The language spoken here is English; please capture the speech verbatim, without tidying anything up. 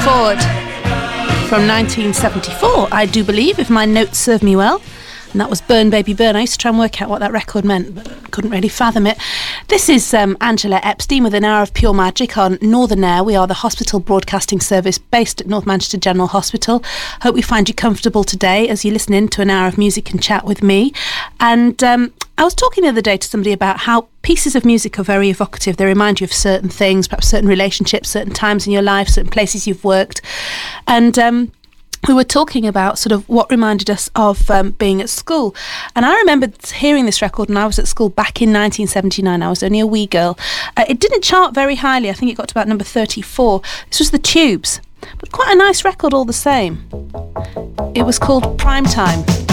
record from nineteen seventy-four, I do believe, if my notes serve me well. And that was Burn Baby Burn. I used to try and work out what that record meant, but couldn't really fathom it. This is um, Angela Epstein with an hour of pure magic on Northern Air. We are the hospital broadcasting service based at North Manchester General Hospital. Hope we find you comfortable today as you listen in to an hour of music and chat with me. And um, I was talking the other day to somebody about how pieces of music are very evocative. They remind you of certain things, perhaps certain relationships, certain times in your life, certain places you've worked. And um we were talking about sort of what reminded us of um, being at school. And I remember hearing this record when I was at school back in nineteen seventy-nine. I was only a wee girl. Uh, it didn't chart very highly. I think it got to about number thirty-four. This was the Tubes, but quite a nice record all the same. It was called Prime Time.